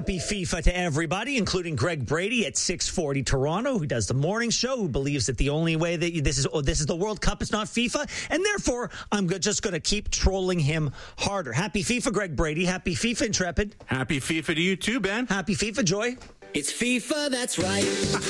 Happy FIFA to everybody, including Greg Brady at 640 Toronto, who does the morning show, who believes that the only way that this is the World Cup, it's not FIFA, and therefore I'm just going to keep trolling him harder. Happy FIFA, Greg Brady. Happy FIFA, Intrepid. Happy FIFA to you too, Ben. Happy FIFA, Joy. It's FIFA, that's right.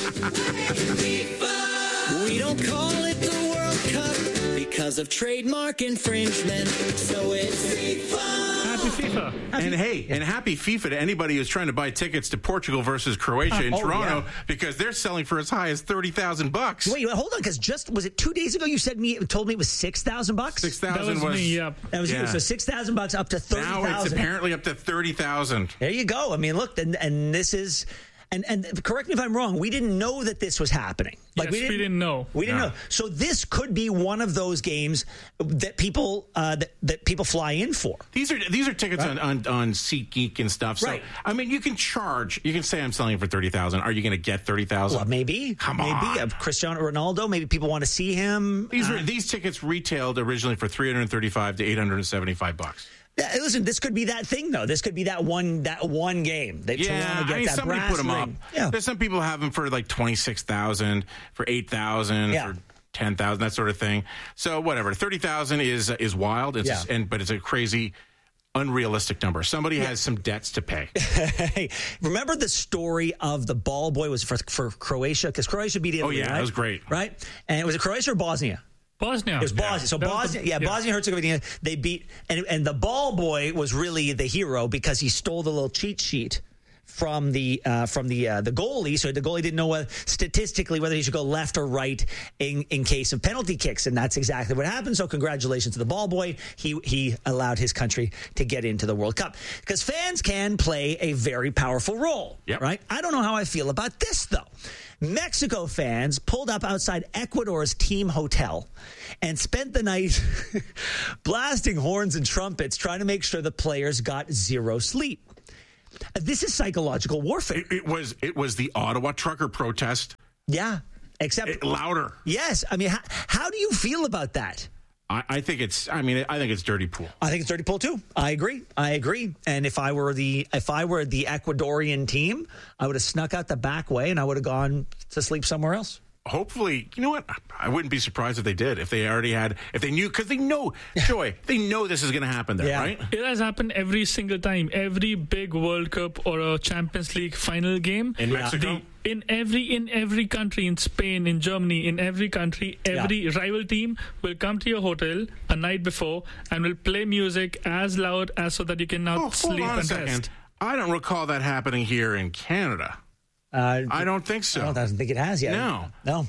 FIFA. We don't call it the World Cup because of trademark infringement, so it's FIFA. Happy FIFA. And happy FIFA to anybody who's trying to buy tickets to Portugal versus Croatia in Toronto, because they're selling for as high as $30,000. Wait, hold on, because was it 2 days ago you told me it was $6,000? $6,000 That was me, yeah. That was you. So $6,000 up to $30,000. Now it's apparently up to $30,000. There you go. I mean, look, and this is. And correct me if I'm wrong, we didn't know that this was happening. Yes, we didn't know. We didn't know. So this could be one of those games that people that people fly in for. These are tickets on SeatGeek and stuff. So right. I mean, you can say I'm selling it for $30,000. Are you going to get $30,000? Well, maybe. Come on. Maybe Cristiano Ronaldo. Maybe people want to see him. These tickets retailed originally for $335 to $875. Listen, this could be that thing, though. This could be that one game that Toronto gets that somebody brass put them ring. up. Yeah. There's some people have them for like $26,000, for $8,000, for $10,000, that sort of thing. So whatever, $30,000 is wild. But it's a crazy, unrealistic number. Somebody has some debts to pay. Hey, remember the story of the ball boy was for Croatia, because Croatia beat Italy. That was great. Right, and was it Croatia or Bosnia? Bosnia. It was Bosnia. Yeah. So Bosnia Herzegovina, they beat, and the ball boy was really the hero because he stole the little cheat sheet from the goalie. So the goalie didn't know statistically whether he should go left or right in case of penalty kicks, and that's exactly what happened. So congratulations to the ball boy. He allowed his country to get into the World Cup, because fans can play a very powerful role. Yep. Right? I don't know how I feel about this though. Mexico fans pulled up outside Ecuador's team hotel and spent the night blasting horns and trumpets, trying to make sure the players got zero sleep. This is psychological warfare. It was the Ottawa trucker protest. Yeah, except louder. Yes, I mean, how do you feel about that? I think it's dirty pool. I think it's dirty pool too. I agree. And if I were the Ecuadorian team, I would have snuck out the back way and I would have gone to sleep somewhere else. Hopefully, you know what? I wouldn't be surprised if they did. If they knew, because they know, Joy, they know this is going to happen there, right? It has happened every single time. Every big World Cup or a Champions League final game in Mexico. In every country, in Spain, in Germany, in every country, every rival team will come to your hotel a night before and will play music as loud as so that you can now sleep and rest. I don't recall that happening here in Canada. I don't think so. I don't think it has yet. No.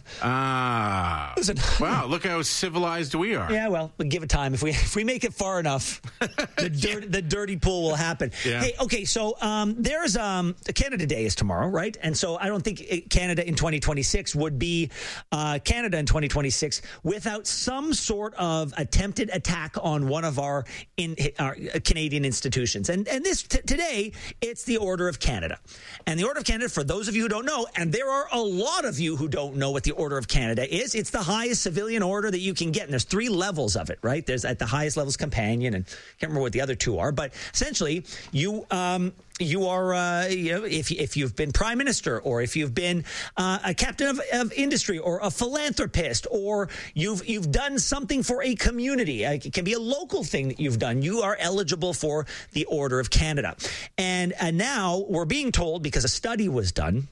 Listen. Wow, look how civilized we are. Yeah, well, we'll give it time. If we make it far enough, the dirty pool will happen. Yeah. Hey, okay, so there's Canada Day is tomorrow, right? And so I don't think Canada in 2026 would be Canada in 2026 without some sort of attempted attack on one of our Canadian institutions. And this today, it's the Order of Canada. And the Order of Canada, for those of you who don't know, and there are a lot of you who don't know what the Order of Canada is, it's the highest civilian order that you can get. And there's 3 levels of it, right? There's at the highest levels companion, and I can't remember what the other 2 are, but essentially you are if you've been prime minister, or if you've been a captain of industry, or a philanthropist, or you've done something for a community, it can be a local thing that you've done, you are eligible for the Order of Canada. And now we're being told, because a study was done,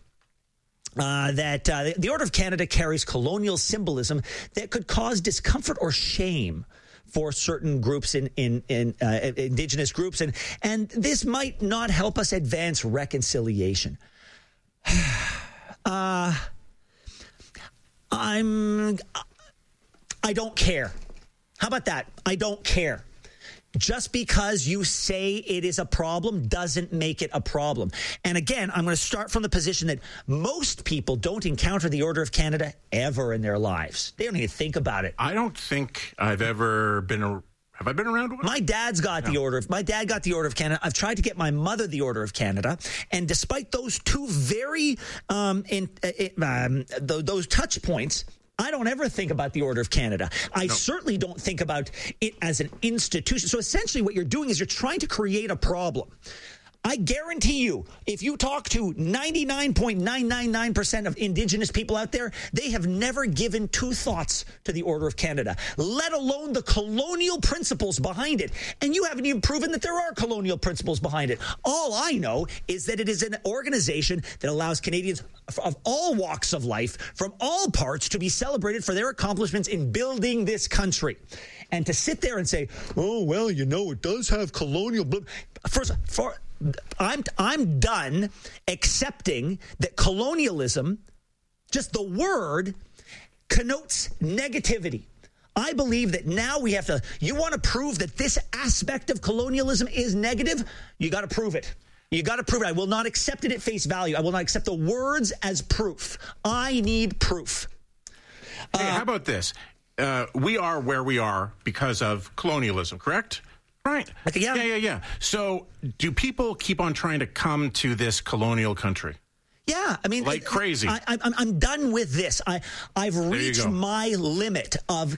that the Order of Canada carries colonial symbolism that could cause discomfort or shame for certain groups in indigenous groups, and this might not help us advance reconciliation. I don't care. How about that? I don't care. Just because you say it is a problem doesn't make it a problem. And again, I'm going to start from the position that most people don't encounter the Order of Canada ever in their lives. They don't even think about it. I don't think I've ever been Have I been around one? My dad's got the Order of... My dad got the Order of Canada. I've tried to get my mother the Order of Canada. And despite those two very... those touch points... I don't ever think about the Order of Canada. I certainly don't think about it as an institution. So essentially what you're doing is you're trying to create a problem. I guarantee you, if you talk to 99.999% of Indigenous people out there, they have never given two thoughts to the Order of Canada, let alone the colonial principles behind it. And you haven't even proven that there are colonial principles behind it. All I know is that it is an organization that allows Canadians of all walks of life, from all parts, to be celebrated for their accomplishments in building this country. And to sit there and say, oh, well, you know, it does have colonial... I'm done accepting that colonialism, just the word, connotes negativity. I believe that now we have to... You want to prove that this aspect of colonialism is negative? You got to prove it. You got to prove it. I will not accept it at face value. I will not accept the words as proof. I need proof. Hey, how about this? We are where we are because of colonialism, correct? Right. Yeah. So do people keep on trying to come to this colonial country? Yeah, I mein, like crazy. I'm done with this. I've reached my limit of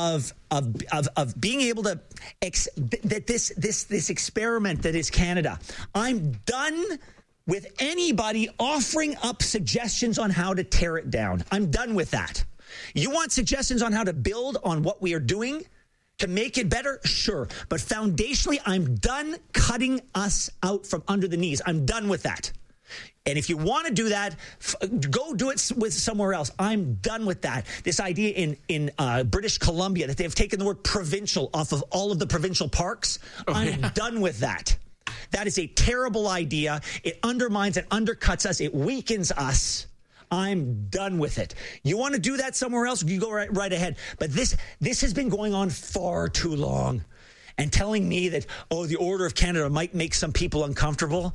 being able to that this experiment that is Canada. I'm done with anybody offering up suggestions on how to tear it down. I'm done with that. You want suggestions on how to build on what we are doing to make it better? Sure. But foundationally, I'm done cutting us out from under the knees. I'm done with that. And if you want to do that, go do it with somewhere else. I'm done with that. This idea in British Columbia that they've taken the word provincial off of all of the provincial parks. I'm done with that. That is a terrible idea. It undermines and undercuts us. It weakens us. I'm done with it. You want to do that somewhere else? You go right ahead. But this has been going on far too long. And telling me that, the Order of Canada might make some people uncomfortable.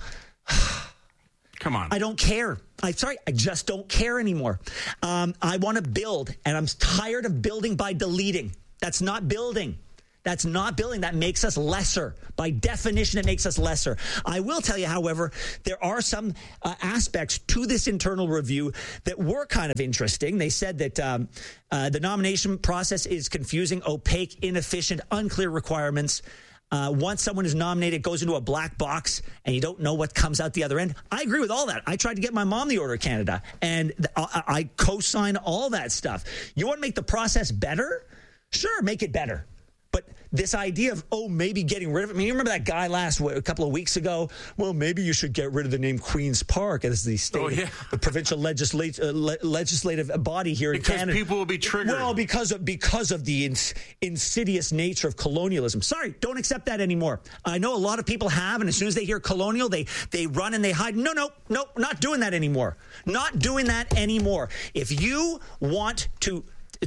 Come on. I don't care. I just don't care anymore. I want to build, and I'm tired of building by deleting. That's not building. That makes us lesser. By definition, it makes us lesser. I will tell you, however, there are some aspects to this internal review that were kind of interesting. They said that the nomination process is confusing, opaque, inefficient, unclear requirements. Once someone is nominated, it goes into a black box, and you don't know what comes out the other end. I agree with all that. I tried to get my mom the Order of Canada, and I co-sign all that stuff. You want to make the process better? Sure, make it better. But this idea of, maybe getting rid of it. I mean, you remember that guy a couple of weeks ago? Well, maybe you should get rid of the name Queen's Park as the state, the provincial legislative body here in Canada. Because people will be triggered. Well, because of the insidious nature of colonialism. Sorry, don't accept that anymore. I know a lot of people have, and as soon as they hear colonial, they run and they hide. No, not doing that anymore. Not doing that anymore. If you want to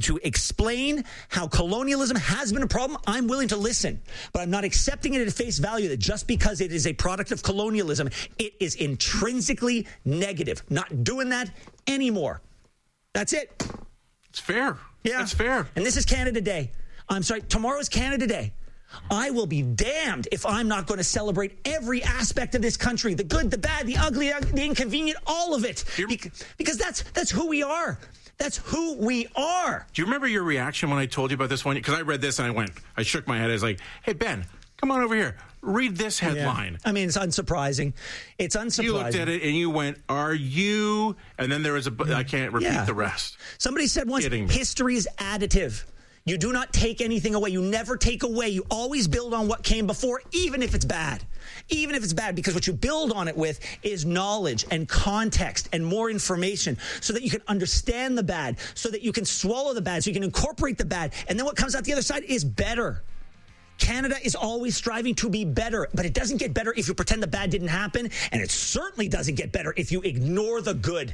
explain how colonialism has been a problem, I'm willing to listen. But I'm not accepting it at face value that just because it is a product of colonialism, it is intrinsically negative. Not doing that anymore. That's it. It's fair. Yeah. It's fair. And this is Canada Day. I'm sorry, tomorrow's Canada Day. I will be damned if I'm not going to celebrate every aspect of this country, the good, the bad, the ugly, the inconvenient, all of it. Because that's who we are. That's who we are. Do you remember your reaction when I told you about this one? Because I read this and I shook my head. I was like, hey, Ben, come on over here. Read this headline. Yeah. I mean, it's unsurprising. You looked at it and you went, are you? And then there was I can't repeat the rest. Somebody said once, history is additive. You do not take anything away. You never take away. You always build on what came before, even if it's bad. Even if it's bad, because what you build on it with is knowledge and context and more information so that you can understand the bad, so that you can swallow the bad, so you can incorporate the bad. And then what comes out the other side is better. Canada is always striving to be better, but it doesn't get better if you pretend the bad didn't happen, and it certainly doesn't get better if you ignore the good.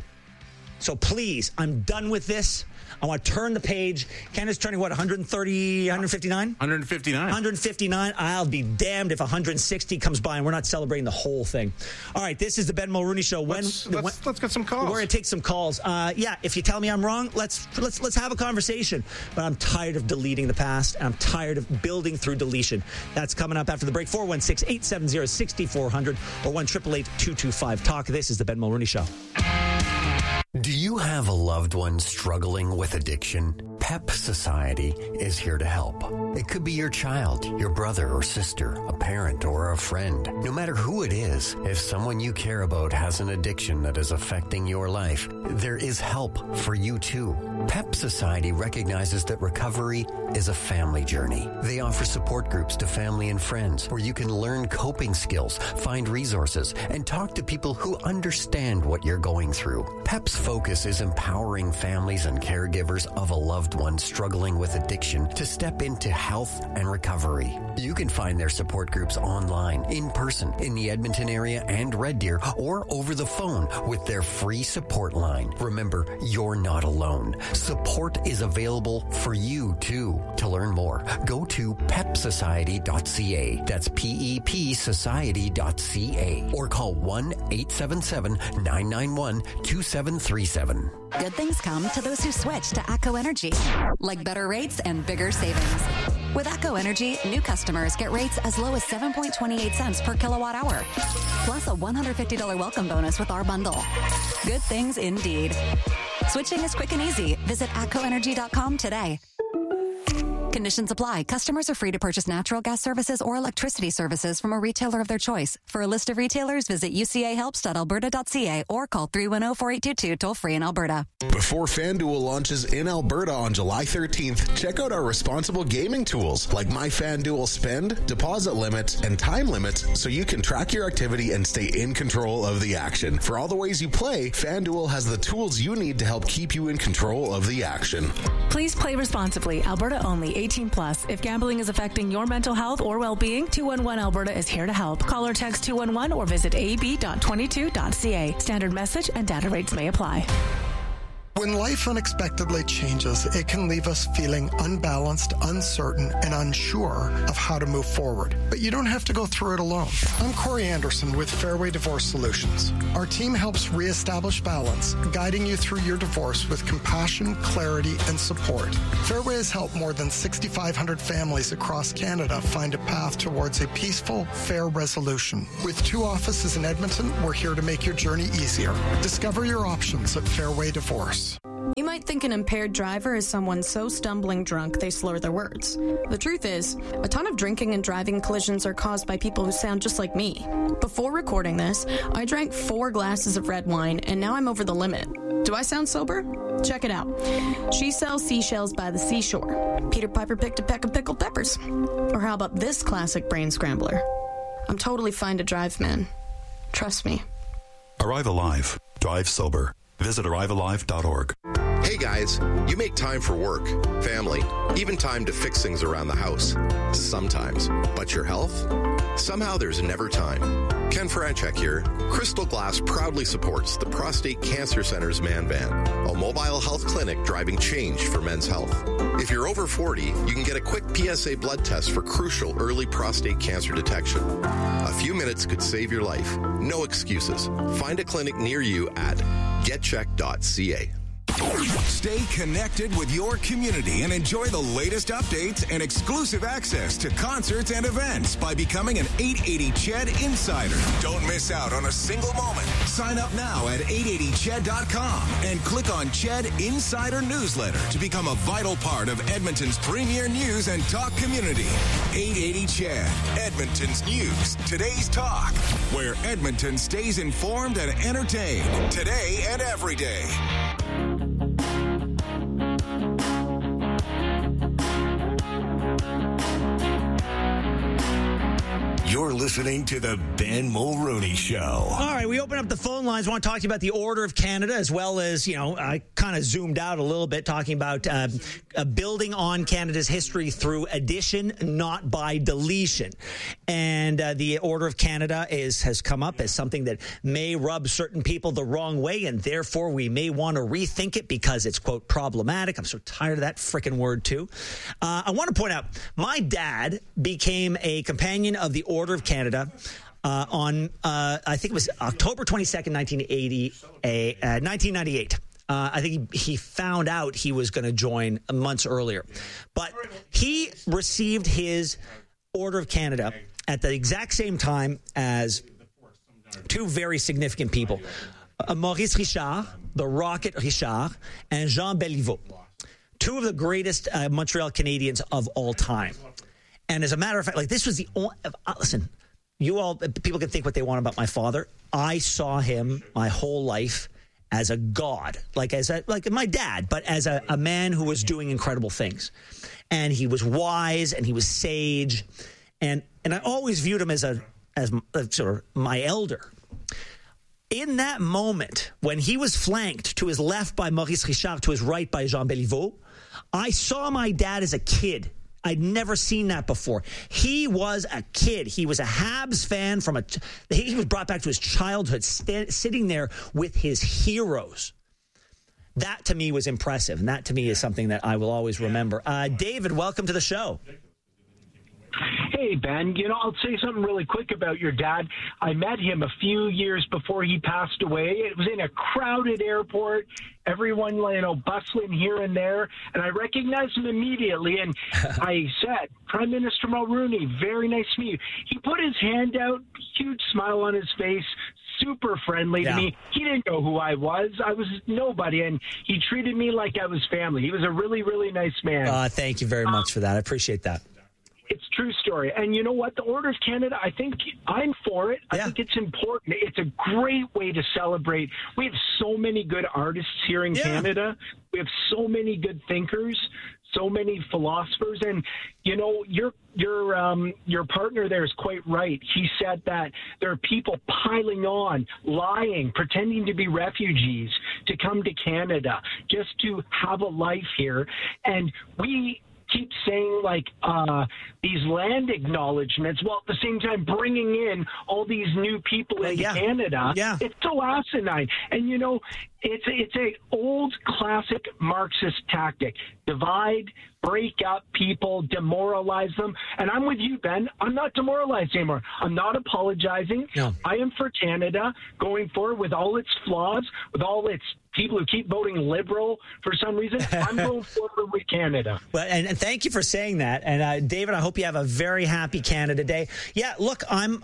So please, I'm done with this. I want to turn the page. Canada's turning, 130, 159? 159. 159. I'll be damned if 160 comes by and we're not celebrating the whole thing. All right, this is the Ben Mulrooney Show. Let's get some calls. We're going to take some calls. If you tell me I'm wrong, let's have a conversation. But I'm tired of deleting the past, and I'm tired of building through deletion. That's coming up after the break. 416-870-6400 or 1-888-225-TALK. This is the Ben Mulrooney Show. Do you have a loved one struggling with addiction? PEP Society is here to help. It could be your child, your brother or sister, a parent or a friend. No matter who it is, if someone you care about has an addiction that is affecting your life, there is help for you too. PEP Society recognizes that recovery is a family journey. They offer support groups to family and friends where you can learn coping skills, find resources, and talk to people who understand what you're going through. PEP's focus is empowering families and caregivers of a loved one struggling with addiction to step into health and recovery. You can find their support groups online, in person, in the Edmonton area and Red Deer, or over the phone with their free support line. Remember, you're not alone. Support is available for you too. To learn more, go to pepsociety.ca. That's PEP society.ca. Or call 1-877-991-2737. Good things come to those who switch to ATCO Energy, like better rates and bigger savings. With ATCO Energy, new customers get rates as low as 7.28 cents per kilowatt hour, plus a $150 welcome bonus with our bundle. Good things indeed. Switching is quick and easy. Visit atcoenergy.com today. Conditions apply. Customers are free to purchase natural gas services or electricity services from a retailer of their choice. For a list of retailers, visit ucahelps.alberta.ca or call 310-4822 toll-free in Alberta. Before FanDuel launches in Alberta on July 13th, check out our responsible gaming tools like My FanDuel Spend, deposit limits, and time limits so you can track your activity and stay in control of the action. For all the ways you play, FanDuel has the tools you need to help keep you in control of the action. Please play responsibly. Alberta only. 18 plus. If gambling is affecting your mental health or well-being, 211 Alberta is here to help. Call or text 211 or visit ab.22.ca. Standard message and data rates may apply. When life unexpectedly changes, it can leave us feeling unbalanced, uncertain, and unsure of how to move forward. But you don't have to go through it alone. I'm Corey Anderson with Fairway Divorce Solutions. Our team helps reestablish balance, guiding you through your divorce with compassion, clarity, and support. Fairway has helped more than 6,500 families across Canada find a path towards a peaceful, fair resolution. With 2 offices in Edmonton, we're here to make your journey easier. Discover your options at Fairway Divorce. You might think an impaired driver is someone so stumbling drunk they slur their words. The truth is, a ton of drinking and driving collisions are caused by people who sound just like me. Before recording this, I drank 4 glasses of red wine, and now I'm over the limit. Do I sound sober? Check it out. She sells seashells by the seashore. Peter Piper picked a peck of pickled peppers. Or how about this classic brain scrambler? I'm totally fine to drive, man. Trust me. Arrive Alive. Drive sober. Visit arrivealive.org. Hey guys, you make time for work, family, even time to fix things around the house. Sometimes. But your health? Somehow there's never time. Ken Franchek here. Crystal Glass proudly supports the Prostate Cancer Center's Man Van, a mobile health clinic driving change for men's health. If you're over 40, you can get a quick PSA blood test for crucial early prostate cancer detection. A few minutes could save your life. No excuses. Find a clinic near you at getcheck.ca. Stay connected with your community and enjoy the latest updates and exclusive access to concerts and events by becoming an 880 CHED Insider. Don't miss out on a single moment. Sign up now at 880ched.com and click on CHED Insider Newsletter to become a vital part of Edmonton's premier news and talk community. 880 CHED, Edmonton's news, today's talk, where Edmonton stays informed and entertained today and every day. You're listening to the Ben Mulroney Show. All right, we open up the phone lines. I want to talk to you about the Order of Canada, as well as, I kind of zoomed out a little bit, talking about building on Canada's history through addition, not by deletion. And the Order of Canada has come up as something that may rub certain people the wrong way, and therefore we may want to rethink it because it's, quote, problematic. I'm so tired of that frickin' word, too. I want to point out, my dad became a companion of the Order of Canada on, I think it was October 22nd, 1998. I think he found out he was going to join months earlier. But he received his Order of Canada at the exact same time as 2 very significant people, Maurice Richard, the Rocket Richard, and Jean Béliveau. two of the greatest Montreal Canadiens of all time. And as a matter of fact, like this was the only, listen, people can think what they want about my father. I saw him my whole life as a god, like my dad, but as a man who was doing incredible things. And he was wise and he was sage. And I always viewed him as sort of my elder. In that moment, when he was flanked to his left by Maurice Richard, to his right by Jean Béliveau, I saw my dad as a kid. I'd never seen that before. He was a kid. He was a Habs fan he was brought back to his childhood, sitting there with his heroes. That to me was impressive, and that to me is something that I will always remember. David, welcome to the show. Hey, Ben, I'll say something really quick about your dad. I met him a few years before he passed away. It was in a crowded airport, everyone, bustling here and there, and I recognized him immediately, and I said, Prime Minister Mulroney, very nice to meet you. He put his hand out, huge smile on his face, super friendly to me. He didn't know who I was. I was nobody, and he treated me like I was family. He was a really, really nice man. Thank you very much for that. I appreciate that. It's a true story. And you know what? The Order of Canada, I think I'm for it. I think it's important. It's a great way to celebrate. We have so many good artists here in Canada. We have so many good thinkers, so many philosophers. And, your partner there is quite right. He said that there are people piling on, lying, pretending to be refugees to come to Canada just to have a life here. And we keep saying these land acknowledgements while at the same time bringing in all these new people into Canada. It's so asinine. And it's a old classic Marxist tactic: divide, break up people, demoralize them. And I'm with you, Ben. I'm not demoralized anymore. I'm not apologizing. I am for Canada going forward with all its flaws, with all its people who keep voting Liberal for some reason. I'm going forward with Canada. Well, and thank you for saying that. And David, I hope you have a very happy Canada Day. Yeah, look,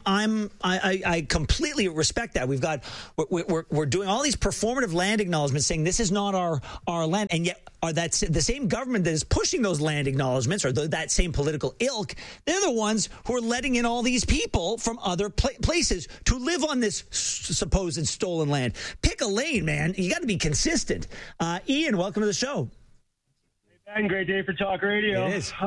I completely respect that. We're doing all these performative land acknowledgements, saying this is not our land, and yet that's the same government that is pushing those land acknowledgements, or that same political ilk. They're the ones who are letting in all these people from other places to live on this supposed stolen land. Pick a lane, man. You got to be consistent. Ian, welcome to the show. Hey, Ben, great day for Talk Radio. It is.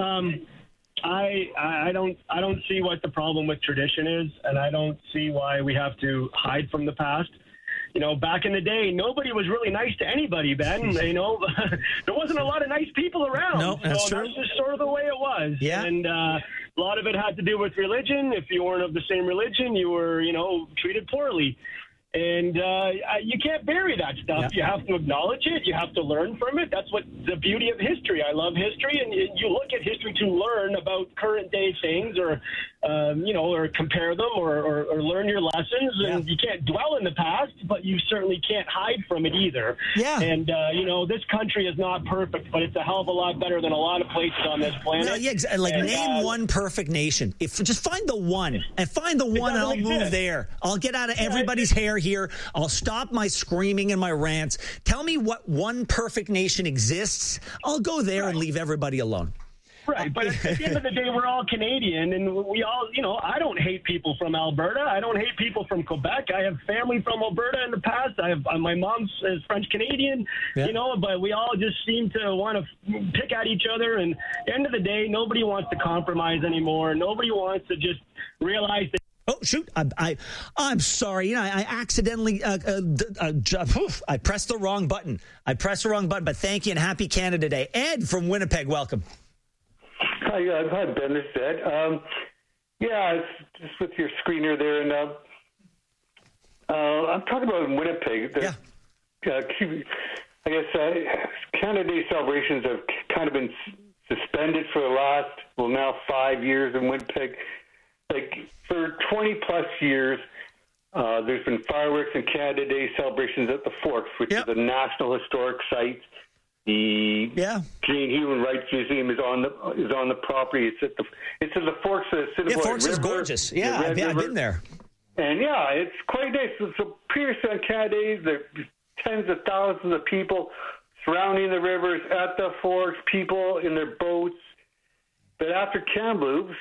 I don't see what the problem with tradition is, and I don't see why we have to hide from the past. Back in the day, nobody was really nice to anybody, Ben. There wasn't a lot of nice people around. No, that's true. That's just sort of the way it was. Yeah. And a lot of it had to do with religion. If you weren't of the same religion, you were, treated poorly. And you can't bury that stuff. You have to acknowledge it. You have to learn from it. That's what the beauty of history. I love history, and you look at history to learn about current day things, or or compare them, or learn your lessons. And you can't dwell in the past, but you certainly can't hide from it either. Yeah. And this country is not perfect, but it's a hell of a lot better than a lot of places on this planet. No, name one perfect nation. Just find the one, and I'll move there. I'll get out of everybody's hair here. I'll stop my screaming and my rants. Tell me what one perfect nation exists. I'll go there and leave everybody alone. Right, but at the end of the day, we're all Canadian, and we all, I don't hate people from Alberta. I don't hate people from Quebec. I have family from Alberta in the past. I have my mom's is French-Canadian, but we all just seem to want to pick at each other, and at the end of the day, nobody wants to compromise anymore. Nobody wants to just realize that. Oh, shoot. I'm sorry. I accidentally I pressed the wrong button. But thank you, and happy Canada Day. Ed from Winnipeg, welcome. Hi, Ben. This is Ed. It's just with your screener there, and I'm talking about Winnipeg. I guess Canada Day celebrations have kind of been suspended for the last, now 5 years in Winnipeg. For 20-plus years, there's been fireworks and Canada Day celebrations at the Forks, which is a National Historic Site. The Canadian Human Rights Museum is on the property. It's at the Forks of the Assiniboine Forks River. Is gorgeous. Yeah, I've been there. And it's quite nice. So previously on Canada Day, there's tens of thousands of people surrounding the rivers, at the forks, people in their boats. But after Kamloops,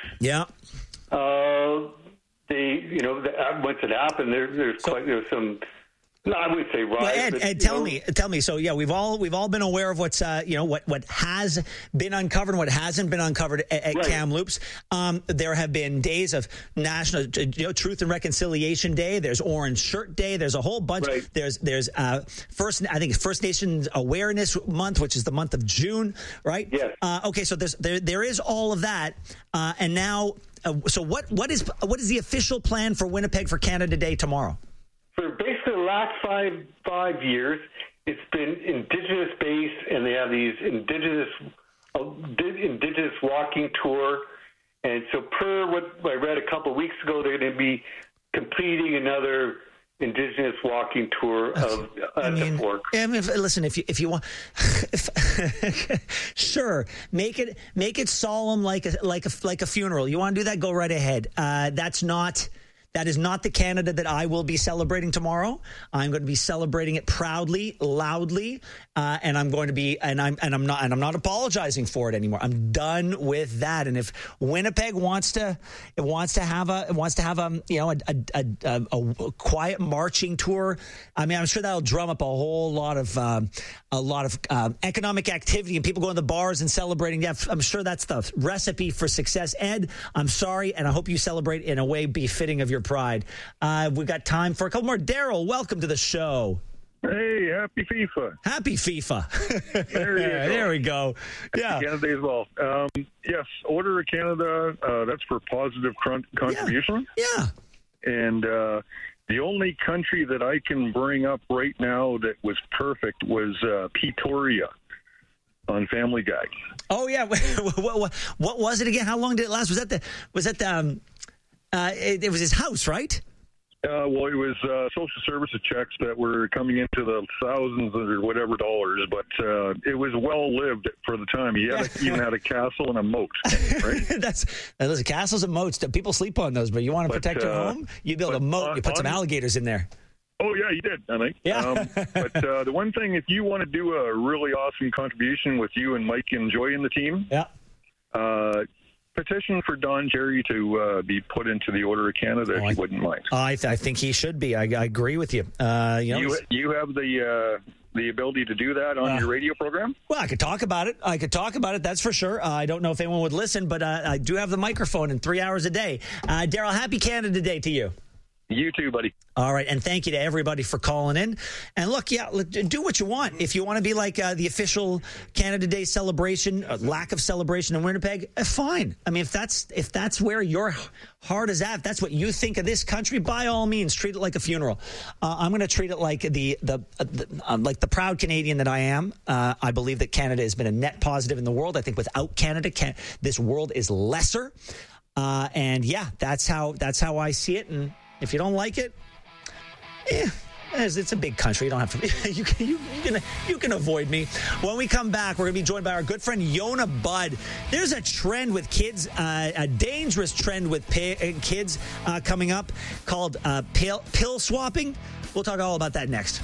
once it happened, there's some. No, I wouldn't say right. Well, Ed, tell me. So we've all been aware of what's what has been uncovered and what hasn't been uncovered at Kamloops. There have been days of National Truth and Reconciliation Day. There's Orange Shirt Day. There's a whole bunch. Right. There's First Nations Awareness Month, which is the month of June, right? Yes. Okay, so there is all of that, and now, so what is the official plan for Winnipeg for Canada Day tomorrow? For basically the last five years, it's been Indigenous-based, and they have these Indigenous walking tour. And so per what I read a couple of weeks ago, they're going to be completing another Indigenous walking tour of the fork. Listen, if you want, sure, make it solemn like a funeral. You want to do that? Go right ahead. That is not the Canada that I will be celebrating tomorrow. I'm going to be celebrating it proudly, loudly, and I'm going to be, and I'm not apologizing for it anymore. I'm done with that. And if Winnipeg wants to have a quiet marching tour, I mean, I'm sure that'll drum up a whole lot of economic activity and people going to the bars and celebrating. Yeah, I'm sure that's the recipe for success. Ed, I'm sorry, and I hope you celebrate in a way befitting of your pride. We've got time for a couple more. Daryl, welcome to the show. Hey, happy FIFA. Happy FIFA. There we go. Yeah. Canada Day as well. Yes, Order of Canada, that's for positive contribution. Yeah. And the only country that I can bring up right now that was perfect was Pretoria on Family Guy. Oh, yeah. What was it again? How long did it last? It was his house, right? Well, it was social services checks that were coming into the thousands or whatever dollars, but it was well lived for the time. He even had a castle and a moat, right? Listen, castles and moats. People sleep on those, but you want to protect your home? You build a moat. You put some alligators in there. Oh, yeah, you did, I think. Yeah. But the one thing, if you want to do a really awesome contribution with you and Mike and Joy in the team, petition for Don Cherry to be put into the Order of Canada, if you wouldn't mind. I think he should be. I agree with you. You have the ability to do that on your radio program? Well, I could talk about it. That's for sure. I don't know if anyone would listen, but I do have the microphone in 3 hours a day. Daryl, happy Canada Day to you. You too, buddy. All right, and thank you to everybody for calling in. And look, do what you want. If you want to be like the official Canada Day celebration, lack of celebration in Winnipeg, fine. I mean, if that's where your heart is at, if that's what you think of this country, by all means, treat it like a funeral. I'm going to treat it like like the proud Canadian that I am. I believe that Canada has been a net positive in the world. I think without Canada, this world is lesser. And yeah, that's how I see it. And if you don't like it, it's a big country. You don't have to. You can avoid me. When we come back, we're going to be joined by our good friend Yona Budd. There's a trend with kids, a dangerous trend with kids coming up called pill swapping. We'll talk all about that next.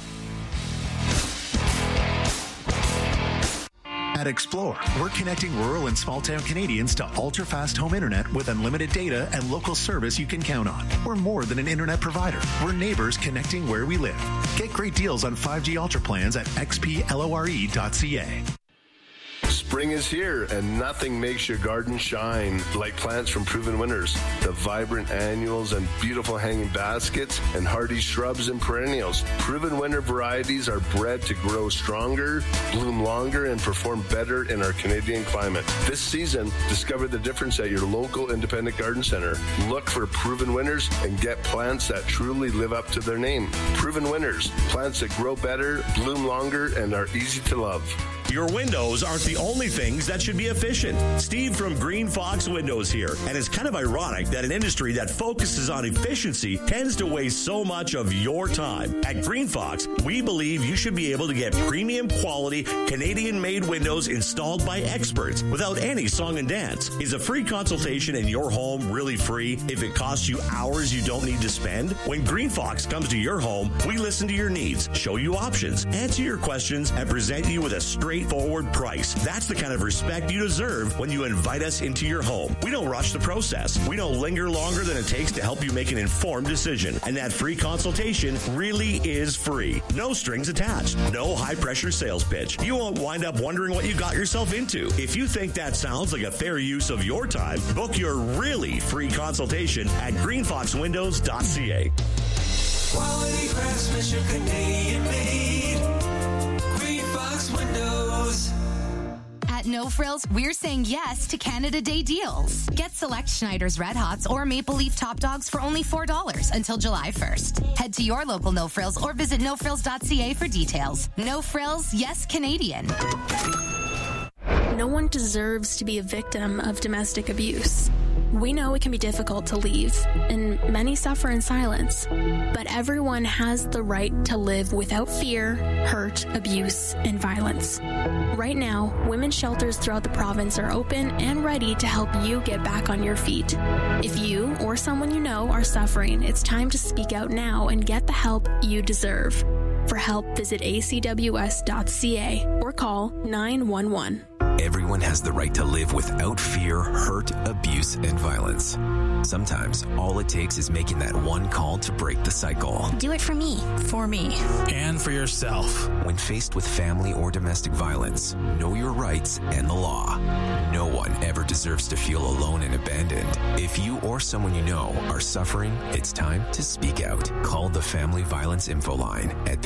At Explore, we're connecting rural and small-town Canadians to ultra-fast home internet with unlimited data and local service you can count on. We're more than an internet provider. We're neighbors connecting where we live. Get great deals on 5G Ultra plans at xplore.ca. Spring is here, and nothing makes your garden shine like plants from Proven Winners. The vibrant annuals and beautiful hanging baskets and hardy shrubs and perennials. Proven Winner varieties are bred to grow stronger, bloom longer, and perform better in our Canadian climate. This season, discover the difference at your local independent garden center. Look for Proven Winners and get plants that truly live up to their name. Proven Winners, plants that grow better, bloom longer, and are easy to love. Your windows aren't the only things that should be efficient. Steve from Green Fox Windows here, and it's kind of ironic that an industry that focuses on efficiency tends to waste so much of your time. At Green Fox, we believe you should be able to get premium quality Canadian-made windows installed by experts without any song and dance. Is a free consultation in your home really free if it costs you hours you don't need to spend? When Green Fox comes to your home, we listen to your needs, show you options, answer your questions, and present you with a straightforward price. That's the kind of respect you deserve when you invite us into your home. We don't rush the process. We don't linger longer than it takes to help you make an informed decision. And that free consultation really is free. No strings attached. No high-pressure sales pitch. You won't wind up wondering what you got yourself into. If you think that sounds like a fair use of your time, book your really free consultation at greenfoxwindows.ca. Quality craftsmanship, Canadian made. Green Fox Windows. At No Frills, we're saying yes to Canada Day deals. Get select Schneider's Red Hots or Maple Leaf Top Dogs for only $4 until July 1st. Head to your local No Frills or visit nofrills.ca for details. No Frills, yes Canadian. No one deserves to be a victim of domestic abuse. We know it can be difficult to leave, and many suffer in silence. But everyone has the right to live without fear, hurt, abuse, and violence. Right now, women's shelters throughout the province are open and ready to help you get back on your feet. If you or someone you know are suffering, it's time to speak out now and get the help you deserve. For help, visit acws.ca or call 911. Everyone has the right to live without fear, hurt, abuse, and violence. Sometimes, all it takes is making that one call to break the cycle. Do it for me. For me. And for yourself. When faced with family or domestic violence, know your rights and the law. No one ever deserves to feel alone and abandoned. If you or someone you know are suffering, it's time to speak out. Call the Family Violence Info Line at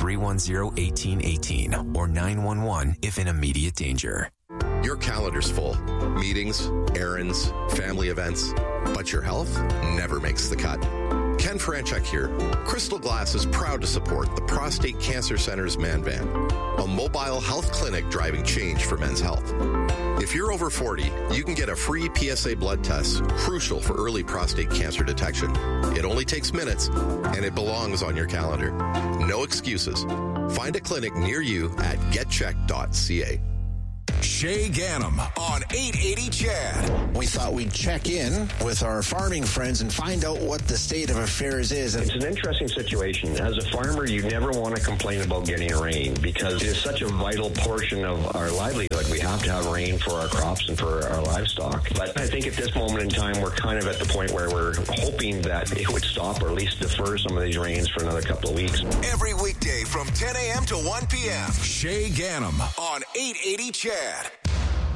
310-1818 or 911 if in immediate danger. Your calendar's full. Meetings, errands, family events. But your health never makes the cut. Ken Franchuk here. Crystal Glass is proud to support the Prostate Cancer Center's Man Van, a mobile health clinic driving change for men's health. If you're over 40, you can get a free PSA blood test, crucial for early prostate cancer detection. It only takes minutes, and it belongs on your calendar. No excuses. Find a clinic near you at getcheck.ca. Shay Ganem on 880 CHED. We thought we'd check in with our farming friends and find out what the state of affairs is. It's an interesting situation. As a farmer, you never want to complain about getting rain because it is such a vital portion of our livelihood. We have to have rain for our crops and for our livestock. But I think at this moment in time, we're kind of at the point where we're hoping that it would stop or at least defer some of these rains for another couple of weeks. Every weekday from 10 a.m. to 1 p.m. Shay Ganem on 880 CHED.